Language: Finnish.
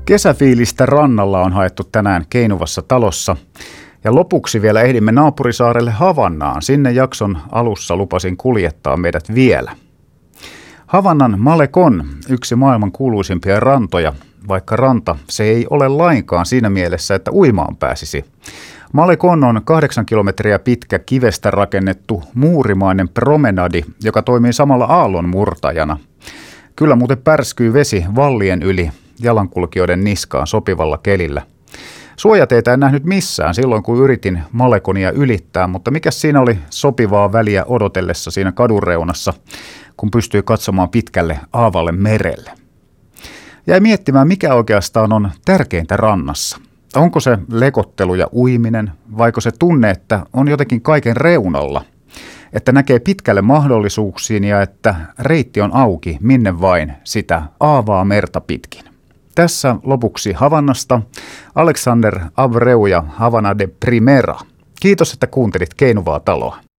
Kesäfiilistä rannalla on haettu tänään Keinuvassa talossa. Ja lopuksi vielä ehdimme naapurisaarelle Havannaan. Sinne jakson alussa lupasin kuljettaa meidät vielä. Havannan Malecón, yksi maailman kuuluisimpia rantoja, vaikka ranta se ei ole lainkaan siinä mielessä, että uimaan pääsisi. Malecón on 8 kilometriä pitkä kivestä rakennettu muurimainen promenadi, joka toimii samalla aallon murtajana. Kyllä muuten pärskyy vesi vallien yli jalankulkijoiden niskaan sopivalla kelillä. Suojateitä en nähnyt missään silloin, kun yritin Maleconia ylittää, mutta mikä siinä oli sopivaa väliä odotellessa siinä kadunreunassa, kun pystyy katsomaan pitkälle aavalle merelle. Jäi miettimään, mikä oikeastaan on tärkeintä rannassa. Onko se lekottelu ja uiminen, vaiko se tunne, että on jotenkin kaiken reunalla, että näkee pitkälle mahdollisuuksiin ja että reitti on auki minne vain sitä aavaa merta pitkin. Tässä lopuksi Havannasta Alexander Abreu ja Havana de Primera. Kiitos, että kuuntelit Keinuvaa taloa.